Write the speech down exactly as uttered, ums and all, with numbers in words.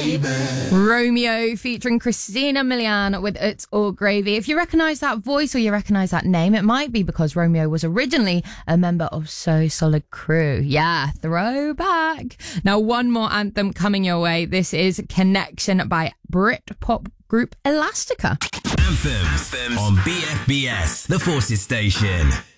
baby. Romeo featuring Christina Milian with It's All Gravy. If you recognise that voice or you recognise that name, it might be because Romeo was originally a member of So Solid Crew. Yeah, throwback. Now, one more anthem coming your way. This is Connection by Britpop group Elastica. Anthems, Anthems on B F B S, the Forces Station.